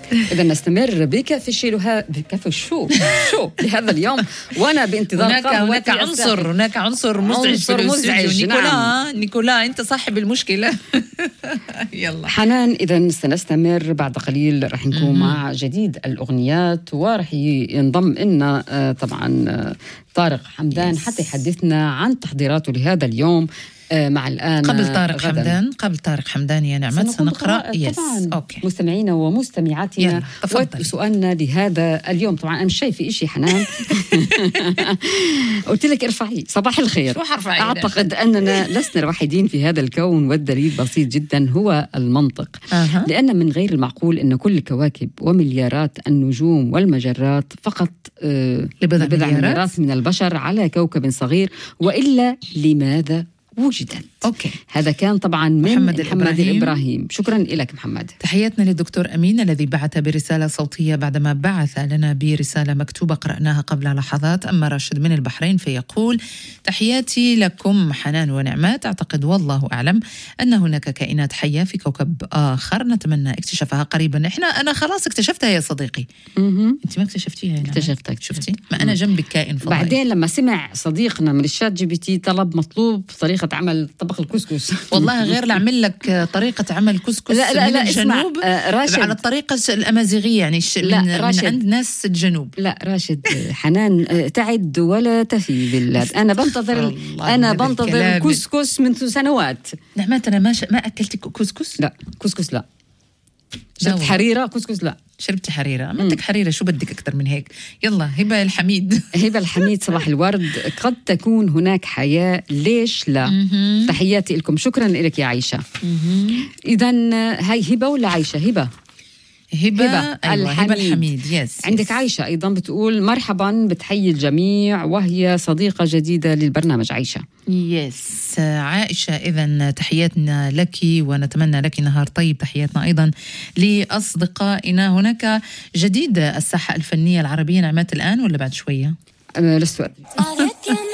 إذا نستمر بكافي الشيء بكافي الشو لهذا اليوم، وأنا بانتظار هناك عنصر مزعج. نيكولا أنت صاحب المشكلة. يلا حنان، إذا سنستمر بعد قليل، رح نكون مع جديد الأغنيات، ورح ينضم لنا طبعا طارق حمدان حتى يحدثنا عن تحضيراته لهذا اليوم. مع الآن قبل طارق حمدان يا نعمت سنقرأ أوكي. مستمعينا ومستمعاتنا سؤالنا لهذا اليوم. طبعا أنا مش شايفة إشي حنان. قلت لك ارفعي. صباح الخير. أعتقد أننا لسنا الوحيدين في هذا الكون، والدليل بسيط جدا هو المنطق. لأن من غير المعقول أن كل الكواكب ومليارات النجوم والمجرات فقط لبضع مليارات من البشر على كوكب صغير، وإلا لماذا وجدت؟ أوكي. هذا كان طبعا من محمد الإبراهيم. شكرا لك محمد. تحياتنا للدكتور أمين الذي بعث برسالة صوتية بعدما بعث لنا برسالة مكتوبة قرأناها قبل لحظات. أما راشد من البحرين فيقول: تحياتي لكم حنان ونعمات، أعتقد والله أعلم أن هناك كائنات حية في كوكب آخر نتمنى اكتشافها قريبا. أنا خلاص اكتشفتها يا صديقي. أنت ما اكتشفتيها؟ اكتشفتها. شفتي؟ ما أنا جنبك كائن فضائي. بعدين لما سمع صديقنا من الشات GPT مطلوب طريقة عمل طبق الكسكس. والله غير لعمل لك طريقة عمل كسكس من الجنوب على الطريقة الأمازيغية، يعني من عند ناس الجنوب. لا راشد، حنان تعد ولا تفي بالله. أنا بنتظر كسكس من سنوات. نعمات أنا ما أكلت كسكس. لا كسكس لا. شربت حريرة كسكس لا. شربت حريرة. عملتك حريرة، شو بدك أكتر من هيك؟ يلا هبة الحميد صباح الورد. قد تكون هناك حياة، ليش لا؟ تحياتي لكم. شكرا لك يا عيشة. إذن هاي هبة ولا عيشة؟ هبة الحميد. عندك عيشة أيضا بتقول مرحبا، بتحيي الجميع، وهي صديقة جديدة للبرنامج. عيشة عائشة، إذن تحياتنا لك ونتمنى لك نهار طيب. تحياتنا أيضا لأصدقائنا. هناك جديد الساحة الفنية العربية. نعمات الآن ولا بعد شوية؟ لسه